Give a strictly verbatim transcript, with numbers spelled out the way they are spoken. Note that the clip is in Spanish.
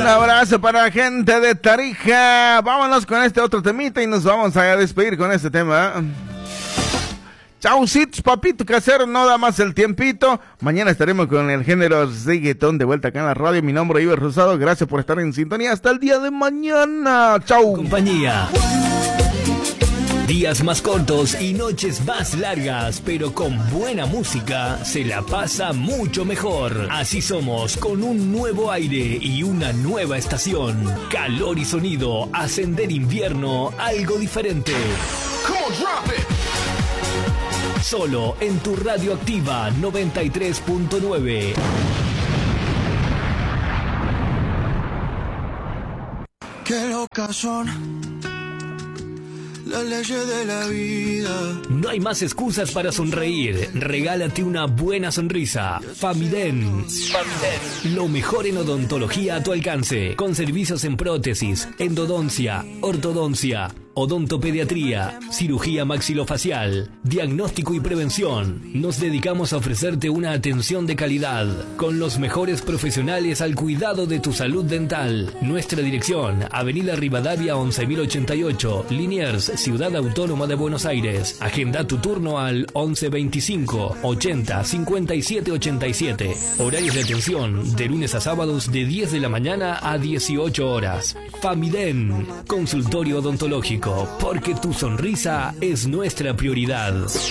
abrazo para la gente de Tarija. Vámonos con este otro temita y nos vamos a despedir con este tema. Chaucitos, papito casero, no da más el tiempito. Mañana estaremos con el género reggaetón de vuelta acá en la radio. Mi nombre es Iber Rosado, gracias por estar en sintonía. Hasta el día de mañana. Chau. Compañía. Días más cortos y noches más largas, pero con buena música se la pasa mucho mejor. Así somos, con un nuevo aire y una nueva estación. Calor y sonido, ascender invierno, algo diferente. Solo en tu radio activa noventa y tres punto nueve. Qué locas son las leyes de la vida. No hay más excusas para sonreír. Regálate una buena sonrisa. Famiden. Famiden. Lo mejor en odontología a tu alcance. Con servicios en prótesis, endodoncia, ortodoncia, odontopediatría, cirugía maxilofacial, diagnóstico y prevención. Nos dedicamos a ofrecerte una atención de calidad, con los mejores profesionales al cuidado de tu salud dental. Nuestra dirección, Avenida Rivadavia once mil ochenta y ocho, Liniers, Ciudad Autónoma de Buenos Aires. Agenda tu turno al once veinticinco ochenta cincuenta y siete ochenta y siete. Horarios de atención de lunes a sábados de diez de la mañana a dieciocho horas. Famiden, consultorio odontológico, porque tu sonrisa es nuestra prioridad.